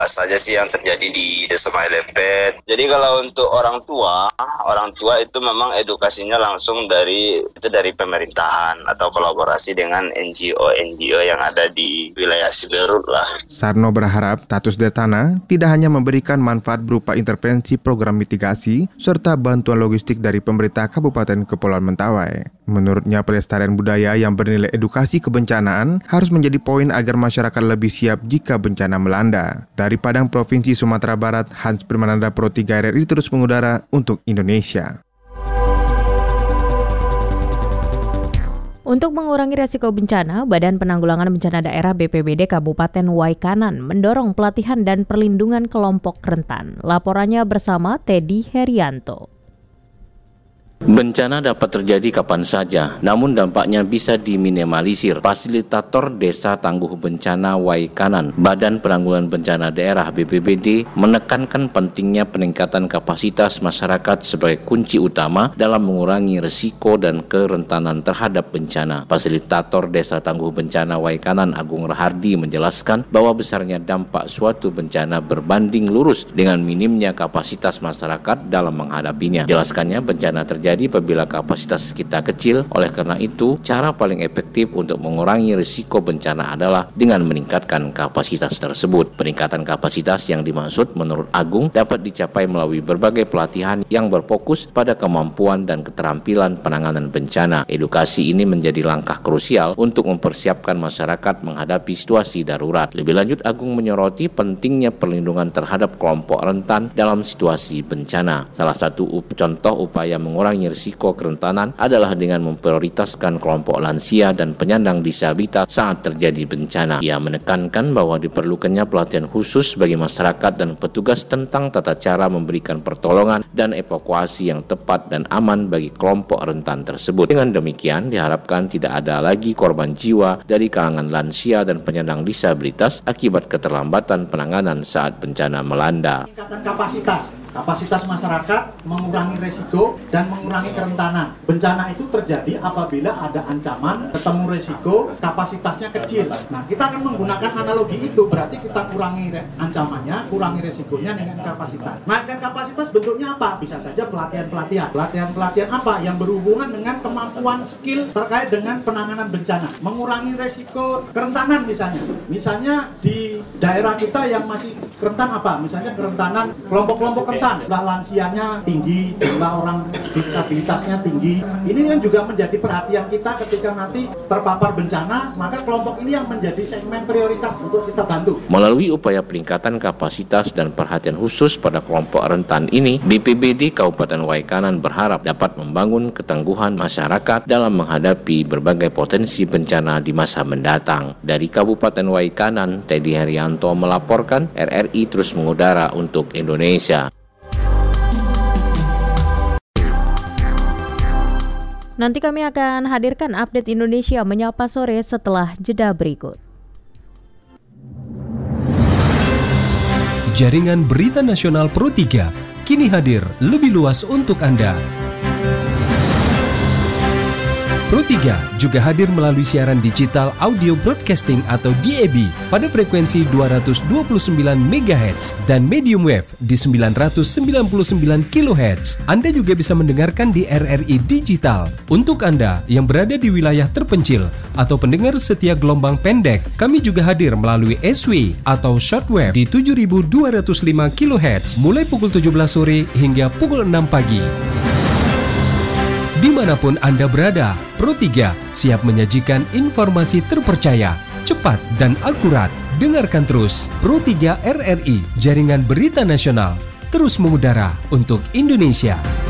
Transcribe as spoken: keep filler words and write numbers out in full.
saja sih yang terjadi di Desa Mailempet. Jadi kalau untuk orang tua, orang tua itu memang edukasinya langsung dari itu dari pemerintahan atau kolaborasi dengan N G O-N G O yang ada di wilayah Siberut lah. Sarno berharap status Detana tidak hanya memberikan manfaat berupa intervensi program mitigasi serta bantuan logistik dari pemerintah Kabupaten Kepulauan Mentawai. Menurutnya, pelestarian budaya yang bernilai edukasi kebencanaan harus menjadi poin agar masyarakat lebih siap jika bencana melanda. Dari Padang, Provinsi Sumatera Barat, Hans Primananda, Pro tiga R R I terus mengudara untuk Indonesia. Untuk mengurangi resiko bencana, Badan Penanggulangan Bencana Daerah B P B D Kabupaten Waikanan mendorong pelatihan dan perlindungan kelompok rentan. Laporannya bersama Teddy Herianto. Bencana dapat terjadi kapan saja, namun dampaknya bisa diminimalisir. Fasilitator Desa Tangguh Bencana Waikanan, Badan Penanggulangan Bencana Daerah B P B D, menekankan pentingnya peningkatan kapasitas masyarakat sebagai kunci utama dalam mengurangi risiko dan kerentanan terhadap bencana. Fasilitator Desa Tangguh Bencana Waikanan, Agung Rahardi, menjelaskan bahwa besarnya dampak suatu bencana berbanding lurus dengan minimnya kapasitas masyarakat dalam menghadapinya. Jelaskannya, bencana terjadi Jadi apabila kapasitas kita kecil, oleh karena itu cara paling efektif untuk mengurangi risiko bencana adalah dengan meningkatkan kapasitas tersebut. Peningkatan kapasitas yang dimaksud menurut Agung dapat dicapai melalui berbagai pelatihan yang berfokus pada kemampuan dan keterampilan penanganan bencana. Edukasi ini menjadi langkah krusial untuk mempersiapkan masyarakat menghadapi situasi darurat. Lebih lanjut, Agung menyoroti pentingnya perlindungan terhadap kelompok rentan dalam situasi bencana. Salah satu up- contoh upaya mengurangi risiko kerentanan adalah dengan memprioritaskan kelompok lansia dan penyandang disabilitas saat terjadi bencana. Ia menekankan bahwa diperlukannya pelatihan khusus bagi masyarakat dan petugas tentang tata cara memberikan pertolongan dan evakuasi yang tepat dan aman bagi kelompok rentan tersebut. Dengan demikian, diharapkan tidak ada lagi korban jiwa dari kalangan lansia dan penyandang disabilitas akibat keterlambatan penanganan saat bencana melanda. Peningkatan kapasitas, kapasitas masyarakat, mengurangi resiko dan mengurangi kerentanan. Bencana itu terjadi apabila ada ancaman, ketemu resiko, kapasitasnya kecil. Nah, kita akan menggunakan analogi itu, berarti kita kurangi ancamannya, kurangi resikonya dengan kapasitas. Naikkan kapasitas bentuknya apa? Bisa saja pelatihan-pelatihan. Pelatihan-pelatihan apa? Yang berhubungan dengan kemampuan skill terkait dengan penanganan bencana. Mengurangi resiko kerentanan misalnya. Misalnya di daerah kita yang masih rentan apa? Misalnya kerentanan kelompok-kelompok rentan. Jumlah lansianya tinggi, jumlah orang disabilitasnya tinggi. Ini kan juga menjadi perhatian kita ketika nanti terpapar bencana, maka kelompok ini yang menjadi segmen prioritas untuk kita bantu. Melalui upaya peningkatan kapasitas dan perhatian khusus pada kelompok rentan ini, B P B D Kabupaten Waikanan berharap dapat membangun ketangguhan masyarakat dalam menghadapi berbagai potensi bencana di masa mendatang. Dari Kabupaten Waikanan, Teddy Herianto melaporkan. R R I terus mengudara untuk Indonesia. Nanti kami akan hadirkan update Indonesia Menyapa Sore setelah jeda berikut. Jaringan Berita Nasional Pro tiga kini hadir lebih luas untuk Anda. Pro tiga juga hadir melalui siaran digital audio broadcasting atau D A B pada frekuensi dua ratus dua puluh sembilan megahertz dan medium wave di sembilan ratus sembilan puluh sembilan kilohertz. Anda juga bisa mendengarkan di R R I Digital. Untuk Anda yang berada di wilayah terpencil atau pendengar setia gelombang pendek, kami juga hadir melalui S W atau shortwave di tujuh ribu dua ratus lima kilohertz mulai pukul tujuh belas sore hingga pukul enam pagi. Dimanapun Anda berada, Pro tiga siap menyajikan informasi terpercaya, cepat dan akurat. Dengarkan terus Pro tiga R R I, Jaringan Berita Nasional, terus mengudara untuk Indonesia.